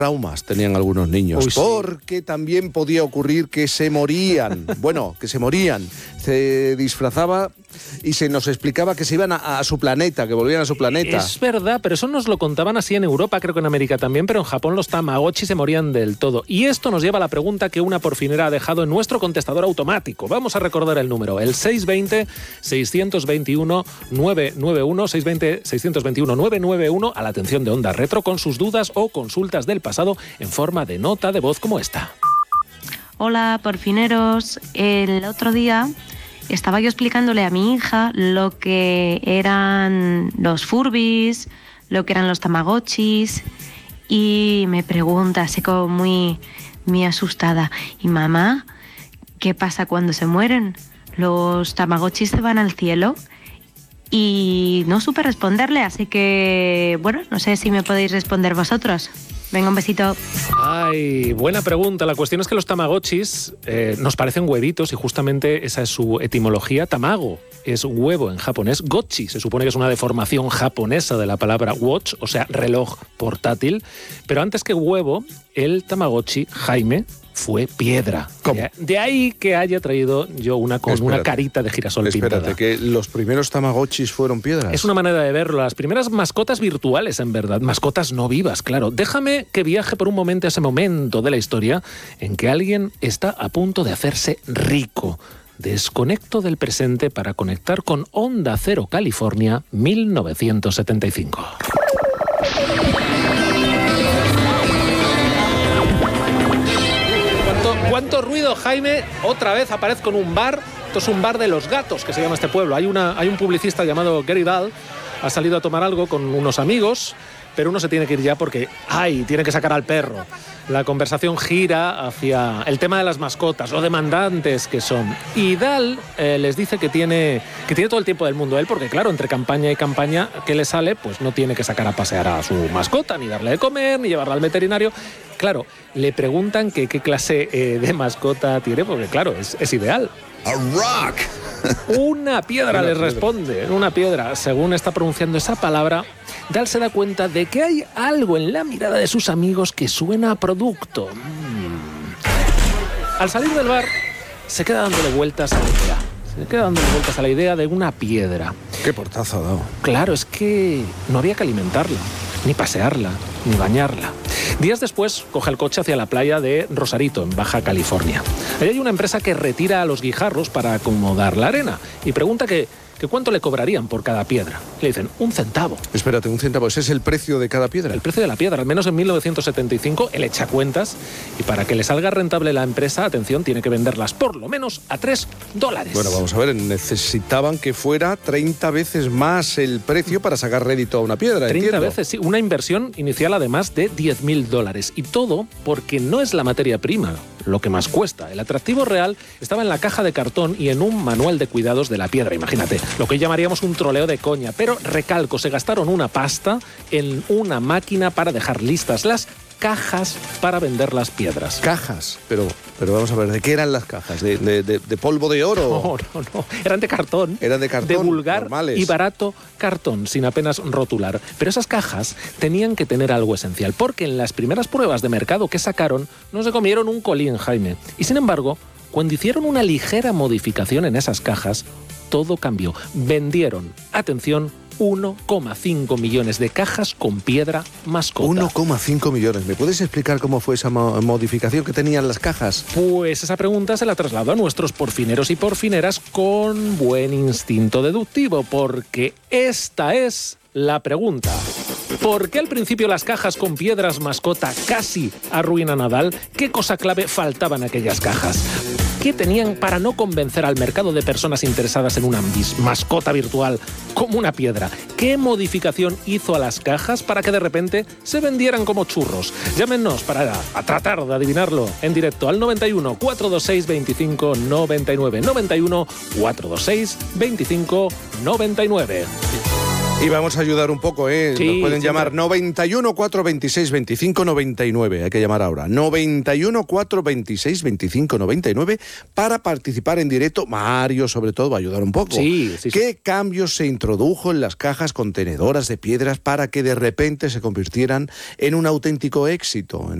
traumas tenían algunos niños. Uy, sí. Porque también podía ocurrir que se morían. Bueno, que se morían. Se disfrazaba y se nos explicaba que se iban a su planeta, que volvían a su planeta. Es verdad, pero eso nos lo contaban así en Europa, creo que en América también, pero en Japón los Tamagotchi se morían del todo. Y esto nos lleva a la pregunta que una porfinera ha dejado en nuestro contestador automático. Vamos a recordar el número, el 620-621-991, 620-621-991, a la atención de Onda Retro, con sus dudas o consultas del pasado en forma de nota de voz como esta. Hola, porfineros. El otro día estaba yo explicándole a mi hija lo que eran los Furbies, lo que eran los Tamagotchis, y me pregunta, así como muy asustada, ¿y mamá, qué pasa cuando se mueren? ¿Los Tamagotchis se van al cielo? Y no supe responderle, así que, bueno, no sé si me podéis responder vosotros. Venga, un besito. Ay, buena pregunta. La cuestión es que los Tamagotchis nos parecen huevitos y justamente esa es su etimología. Tamago es huevo en japonés. Gotchi se supone que es una deformación japonesa de la palabra watch, o sea, reloj portátil. Pero antes que huevo, el Tamagotchi, Jaime, fue piedra. ¿Cómo? De ahí que haya traído yo una con una carita de girasol pintada. Espérate, que los primeros Tamagotchis fueron piedras. Es una manera de verlo. Las primeras mascotas virtuales, en verdad. Mascotas no vivas, claro. Déjame que viaje por un momento a ese momento de la historia en que alguien está a punto de hacerse rico. Desconecto del presente para conectar con Onda Cero California, 1975. ¿Cuánto ruido, Jaime? Otra vez aparezco en un bar. Esto es un bar de los gatos, que se llama este pueblo. Hay un publicista llamado Gary Dahl. Ha salido a tomar algo con unos amigos, pero uno se tiene que ir ya porque tiene que sacar al perro. La conversación gira hacia el tema de las mascotas, lo demandantes que son. Y Dahl les dice que tiene todo el tiempo del mundo él, porque claro, entre campaña y campaña, ¿qué le sale? Pues no tiene que sacar a pasear a su mascota, ni darle de comer, ni llevarla al veterinario. Claro, le preguntan que qué clase de mascota tiene, porque claro, es ideal. A rock. Una piedra les responde, una piedra. Según está pronunciando esa palabra, Dahl se da cuenta de que hay algo en la mirada de sus amigos que suena a producto. Al salir del bar, se queda dándole vueltas a la idea. Se queda dándole vueltas a la idea de una piedra. Qué portazo ha dado. Claro, es que no había que alimentarla, ni pasearla, ni bañarla. Días después, coge el coche hacia la playa de Rosarito, en Baja California. Allí hay una empresa que retira a los guijarros para acomodar la arena y pregunta que cuánto le cobrarían por cada piedra. Le dicen, 1 centavo. Espérate, 1 centavo, ¿ese es el precio de cada piedra? El precio de la piedra, al menos en 1975, él echa cuentas y para que le salga rentable la empresa, atención, tiene que venderlas por lo menos a $3. Bueno, vamos a ver, necesitaban que fuera 30 veces más el precio para sacar rédito a una piedra, 30 entiendo. veces, sí. Una inversión inicial además de $10.000. Y todo porque no es la materia prima lo que más cuesta. El atractivo real estaba en la caja de cartón y en un manual de cuidados de la piedra. Imagínate, lo que llamaríamos un troleo de coña. Pero recalco, se gastaron una pasta en una máquina para dejar listas las cajas para vender las piedras. Cajas, pero vamos a ver, ¿de qué eran las cajas? ¿De polvo de oro? No, eran de cartón. Eran de cartón, de vulgar normales. Y barato cartón, sin apenas rotular. Pero esas cajas tenían que tener algo esencial, porque en las primeras pruebas de mercado que sacaron, no se comieron un colín, Jaime. Y sin embargo, cuando hicieron una ligera modificación en esas cajas, todo cambió. Vendieron, atención, 1,5 millones de cajas con piedra mascota. 1,5 millones. ¿Me puedes explicar cómo fue esa modificación que tenían las cajas? Pues esa pregunta se la traslado a nuestros porfineros y porfineras con buen instinto deductivo, porque esta es la pregunta. ¿Por qué al principio las cajas con piedras mascota casi arruinan a Dahl? ¿Qué cosa clave faltaba en aquellas cajas? ¿Qué tenían para no convencer al mercado de personas interesadas en una mascota virtual como una piedra? ¿Qué modificación hizo a las cajas para que de repente se vendieran como churros? Llámenos para tratar de adivinarlo en directo al 91 426 25 99 91 426 25 99. Y vamos a ayudar un poco, ¿eh? Sí, Nos pueden siempre. llamar 91 426 25 99. Hay que llamar ahora. 91 426 25 99 para participar en directo. Mario, sobre todo, va a ayudar un poco. Sí. ¿Qué cambios se introdujo en las cajas contenedoras de piedras para que de repente se convirtieran en un auténtico éxito?